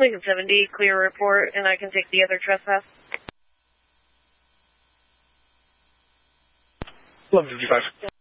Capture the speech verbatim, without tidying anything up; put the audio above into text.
Lincoln seventy, clear report, and I can take the other trespass. eleven fifty-five.